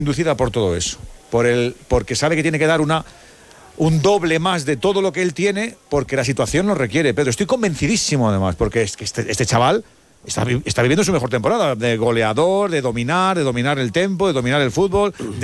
inducida por todo eso, porque sabe que tiene que dar un doble más de todo lo que él tiene, porque la situación lo requiere. Pedro, estoy convencidísimo además, porque es que este chaval está viviendo su mejor temporada, de goleador, de dominar el tempo, de dominar el fútbol,